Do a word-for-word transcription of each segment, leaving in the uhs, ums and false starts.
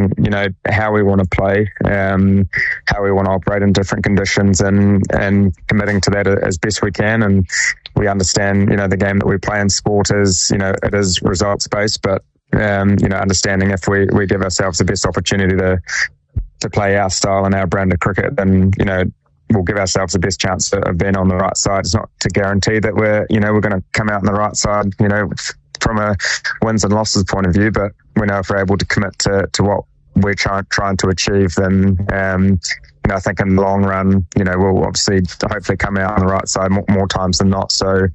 understanding, you know, how we want to play, um, how we want to operate in different conditions, and, and committing to that as best we can. And we understand, you know, the game that we play in sport is, you know, it is results based, but, um, you know, understanding if we, we give ourselves the best opportunity to, to play our style and our brand of cricket, then, you know, we'll give ourselves the best chance of being on the right side. It's not to guarantee that we're, you know, we're going to come out on the right side, you know, from a wins and losses point of view, but we know if we're able to commit to, to what we're trying, trying to achieve, then, um, you know, I think in the long run, you know, we'll obviously hopefully come out on the right side more, more times than not. So,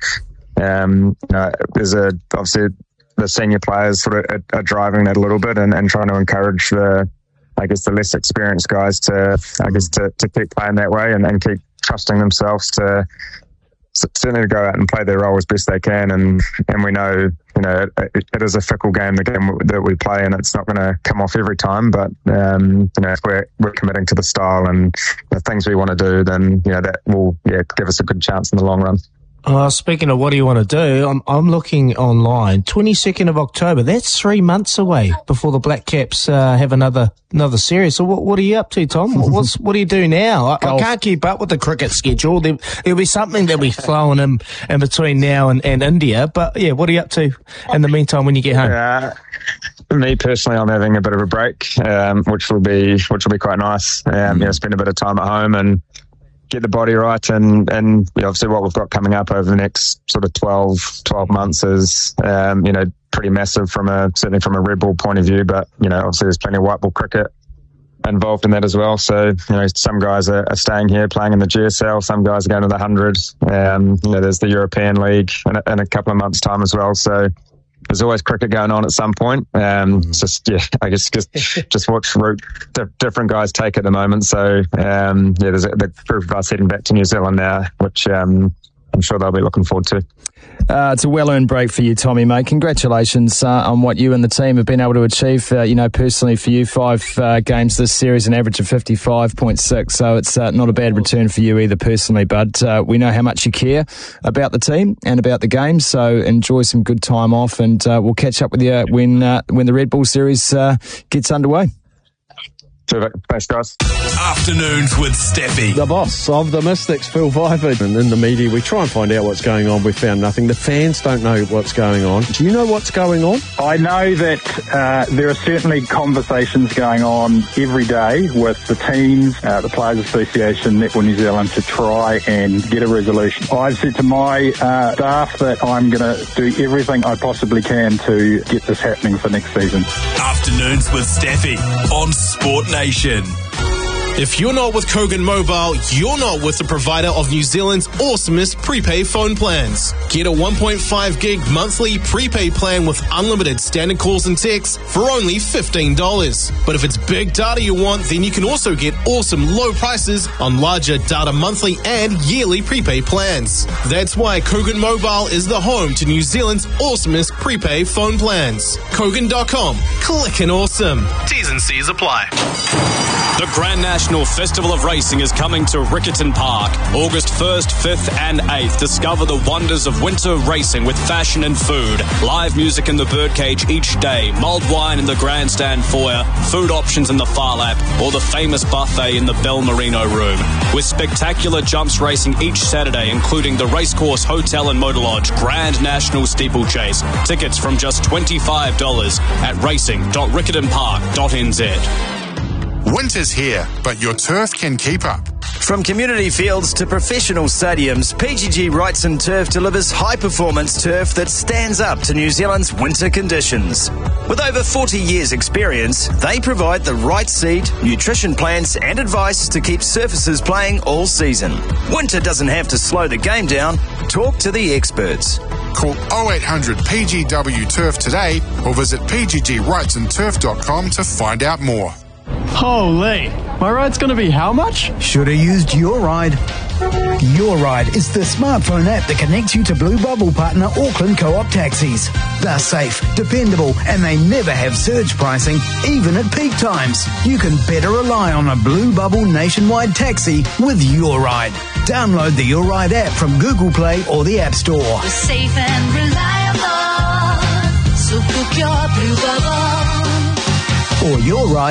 um, you know, there's a, obviously the senior players sort of are, are driving that a little bit and, and trying to encourage the, I guess, the less experienced guys to, I guess, to, to keep playing that way and, and keep trusting themselves to certainly to go out and play their role as best they can. And, and we know, you know, it, it is a fickle game, the game that we play, and it's not going to come off every time. But, um, you know, if we're, we're committing to the style and the things we want to do, then, you know, that will yeah, give us a good chance in the long run. Uh, speaking of what do you want to do, I'm, I'm looking online. twenty-second of October, that's three months away before the Black Caps uh, have another another series. So what, what are you up to, Tom? What's, what do you do now? I, I can't keep up with the cricket schedule. There, there'll be something that'll be flowing in, in between now and, and India. But, yeah, what are you up to in the meantime when you get home? Uh, me personally, I'm having a bit of a break, um, which will be which will be quite nice. Um, mm. You know, spend a bit of time at home and get the body right, and and you know, obviously what we've got coming up over the next sort of twelve, twelve months is um, you know, pretty massive from a certainly from a red ball point of view, but you know, obviously there's plenty of white ball cricket involved in that as well. So you know, some guys are, are staying here playing in the G S L, some guys are going to the hundred. Um, you know, there's the European League in a, in a couple of months' time as well. So there's always cricket going on at some point. Um, it's just, yeah, I guess just, just watch route different guys take at the moment. So, um, yeah, there's a, the group of us heading back to New Zealand now, which, um, I'm sure they'll be looking forward to. Uh, it's a well-earned break for you, Tommy, mate. Congratulations uh, on what you and the team have been able to achieve. Uh, you know, personally for you, five uh, games this series, an average of fifty-five point six. So it's uh, not a bad return for you either, personally, bud. Uh, we know how much you care about the team and about the game. So enjoy some good time off, and uh, we'll catch up with you when uh, when the Red Bull series uh, gets underway. Thanks, guys. Afternoons with Steffi. The boss of the Mystics, Phil Vipert. And in the media, we try and find out what's going on. We found nothing. The fans don't know what's going on. Do you know what's going on? I know that uh, there are certainly conversations going on every day with the teams, uh, the Players Association, Netball New Zealand, to try and get a resolution. I've said to my uh, staff that I'm going to do everything I possibly can to get this happening for next season. Afternoons with Steffi on Sport Nation. If you're not with Kogan Mobile, you're not with the provider of New Zealand's awesomest prepaid phone plans. Get a one point five gig monthly prepaid plan with unlimited standard calls and texts for only fifteen dollars. But if it's big data you want, then you can also get awesome low prices on larger data monthly and yearly prepaid plans. That's why Kogan Mobile is the home to New Zealand's awesomest prepaid phone plans. Kogan dot com. Clickin' awesome. T's and C's apply. The Grand National Festival of Racing is coming to Riccarton Park, August first, fifth and eighth. Discover the wonders of winter racing with fashion and food. Live music in the birdcage each day, mulled wine in the grandstand foyer, food options in the Far Lap, or the famous buffet in the Bel Merino room. With spectacular jumps racing each Saturday, including the Racecourse Hotel and Motor Lodge Grand National Steeplechase. Tickets from just twenty-five dollars at racing dot riccarton park dot n z. Winter's here, but your turf can keep up. From community fields to professional stadiums, P G G Wrightson Turf delivers high-performance turf that stands up to New Zealand's winter conditions. With over forty years' experience, they provide the right seed, nutrition plans and advice to keep surfaces playing all season. Winter doesn't have to slow the game down. Talk to the experts. Call oh eight hundred P G W Turf today or visit p g g wrightson turf dot com to find out more. Holy, my ride's going to be how much? Should have used Your Ride. Your Ride is the smartphone app that connects you to Blue Bubble partner Auckland Co-op taxis. They're safe, dependable, and they never have surge pricing, even at peak times. You can better rely on a Blue Bubble nationwide taxi with Your Ride. Download the Your Ride app from Google Play or the App Store. We're safe and reliable, so book your Blue Bubble. Or Your Ride.